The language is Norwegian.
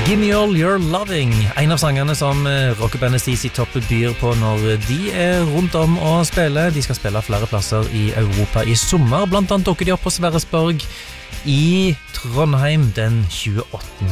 Gimme All Your Loving, en av sangene som rockebandet CC Top byr på når de rundt om og spiller. De skal spille flere plasser i Europa i sommer. Blant annet dukker de opp på Sverresborg i Trondheim den 28.